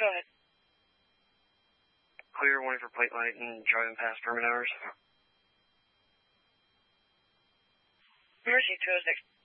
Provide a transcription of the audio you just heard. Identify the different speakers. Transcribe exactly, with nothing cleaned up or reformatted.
Speaker 1: Go ahead.
Speaker 2: Clear, warning for plate light and driving past permit hours.
Speaker 1: Mercy two oh six.